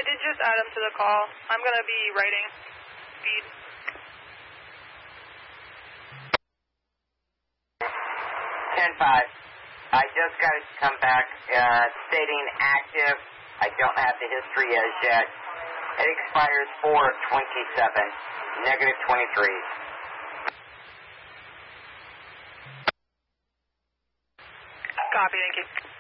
I did just add him to the call. I'm going to be writing speed. 10-5. I just got to come back stating active. I don't have the history as yet. It expires 4/27, negative 23. Copy, thank you.